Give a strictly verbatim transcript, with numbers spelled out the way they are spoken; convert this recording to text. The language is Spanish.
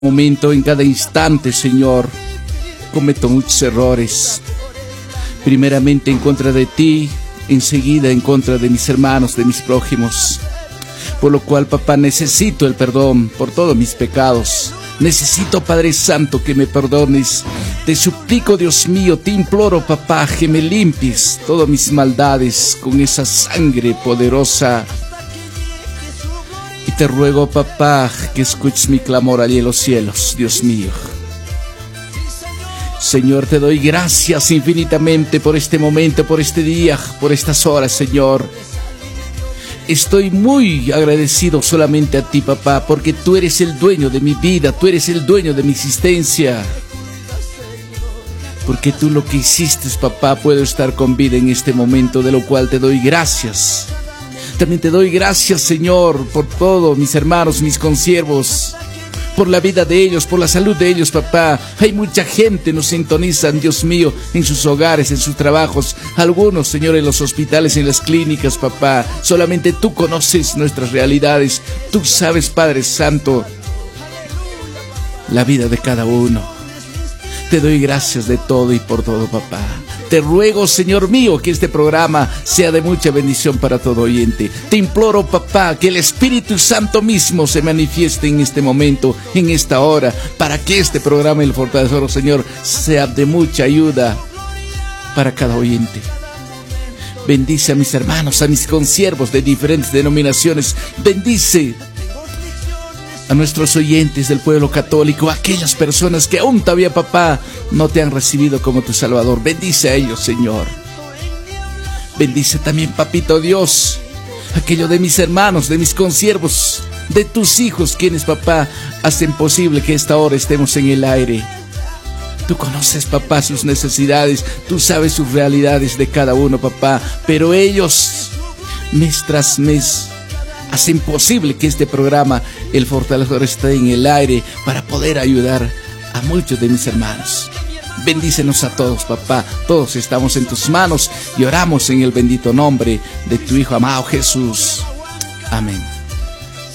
momento, en cada instante, Señor, cometo muchos errores. Primeramente en contra de ti, enseguida en contra de mis hermanos, de mis prójimos. Por lo cual, papá, necesito el perdón por todos mis pecados. Necesito, Padre Santo, que me perdones. Te suplico, Dios mío, te imploro, papá, que me limpies todas mis maldades con esa sangre poderosa. Y te ruego, papá, que escuches mi clamor allí en los cielos, Dios mío. Señor, te doy gracias infinitamente por este momento, por este día, por estas horas, Señor. Estoy muy agradecido solamente a ti, papá, porque tú eres el dueño de mi vida, tú eres el dueño de mi existencia. Porque tú lo que hiciste, papá, puedo estar con vida en este momento, de lo cual te doy gracias. También te doy gracias, Señor, por todos mis hermanos, mis consiervos, por la vida de ellos, por la salud de ellos, papá. Hay mucha gente, nos sintonizan, Dios mío, en sus hogares, en sus trabajos. Algunos, Señor, en los hospitales, en las clínicas, papá. Solamente tú conoces nuestras realidades. Tú sabes, Padre Santo, la vida de cada uno. Te doy gracias de todo y por todo, papá. Te ruego, Señor mío, que este programa sea de mucha bendición para todo oyente. Te imploro, papá, que el Espíritu Santo mismo se manifieste en este momento, en esta hora, para que este programa, El Fortalecedor, Señor, sea de mucha ayuda para cada oyente. Bendice a mis hermanos, a mis consiervos de diferentes denominaciones. Bendice a nuestros oyentes del pueblo católico, a aquellas personas que aún todavía, papá, no te han recibido como tu Salvador. Bendice a ellos, Señor. Bendice también, papito Dios, aquello de mis hermanos, de mis consiervos, de tus hijos, quienes, papá, hacen posible que esta hora estemos en el aire. Tú conoces, papá, sus necesidades, tú sabes sus realidades de cada uno, papá, pero ellos, mes tras mes, hacen posible que este programa, El Fortalecedor, esté en el aire para poder ayudar a muchos de mis hermanos. Bendícenos a todos, papá. Todos estamos en tus manos y oramos en el bendito nombre de tu Hijo amado Jesús. Amén.